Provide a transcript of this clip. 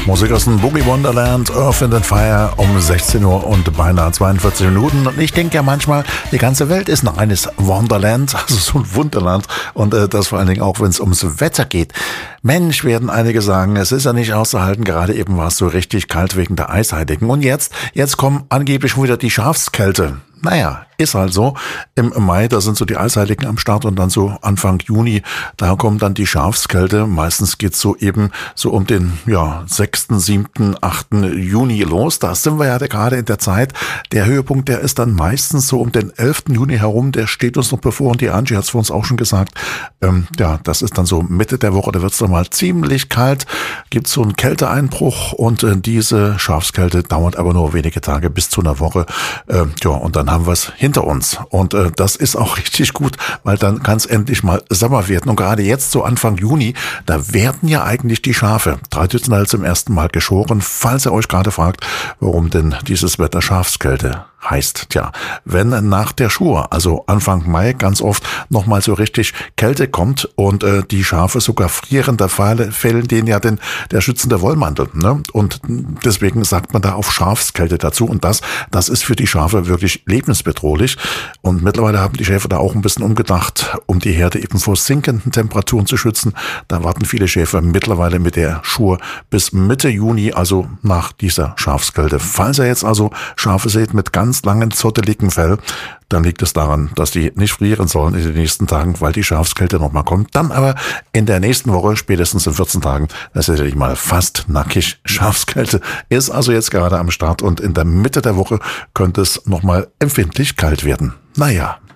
Musik aus dem Boogie Wonderland, Earth, Wind and Fire um 16 Uhr und beinahe 42 Minuten. Und ich denke ja manchmal, die ganze Welt ist ein reines Wonderland, also so ein Wunderland. Und das vor allen Dingen auch, wenn es ums Wetter geht. Mensch, werden einige sagen, es ist ja nicht auszuhalten. Gerade eben war es so richtig kalt wegen der Eisheiligen. Und jetzt kommen angeblich wieder die Schafskälte. Naja, ist halt so. Im Mai, da sind so die Eisheiligen am Start und dann so Anfang Juni, da kommt dann die Schafskälte. Meistens geht's so eben so um den 6., 7., 8. Juni los. Da sind wir ja gerade in der Zeit. Der Höhepunkt, der ist dann meistens so um den 11. Juni herum. Der steht uns noch bevor und die Angie hat's für uns auch schon gesagt. Das ist dann so Mitte der Woche, da wird's dann mal ziemlich kalt. Gibt's so einen Kälteeinbruch und diese Schafskälte dauert aber nur wenige Tage bis zu einer Woche. Und dann haben wir es hinter uns. Und das ist auch richtig gut, weil dann kann es endlich mal Sommer werden. Und gerade jetzt, so Anfang Juni, da werden ja eigentlich die Schafe traditionell zum ersten Mal geschoren. Falls ihr euch gerade fragt, warum denn dieses Wetter Schafskälte heißt. Tja, wenn nach der Schur, also Anfang Mai, ganz oft nochmal so richtig Kälte kommt und die Schafe sogar frieren, da fällen denen ja der schützende Wollmantel. Ne? Und deswegen sagt man da auf Schafskälte dazu. Und das ist für die Schafe wirklich lebensbedrohlich. Und mittlerweile haben die Schäfer da auch ein bisschen umgedacht, um die Herde eben vor sinkenden Temperaturen zu schützen. Da warten viele Schäfer mittlerweile mit der Schur bis Mitte Juni, also nach dieser Schafskälte. Falls ihr jetzt also Schafe seht mit ganz langen, zotteligen Fell, dann liegt es daran, dass die nicht frieren sollen in den nächsten Tagen, weil die Schafskälte nochmal kommt. Dann aber in der nächsten Woche, spätestens in 14 Tagen, das ist ja mal fast nackig. Schafskälte ist also jetzt gerade am Start und in der Mitte der Woche könnte es nochmal empfindlich kalt werden. Naja.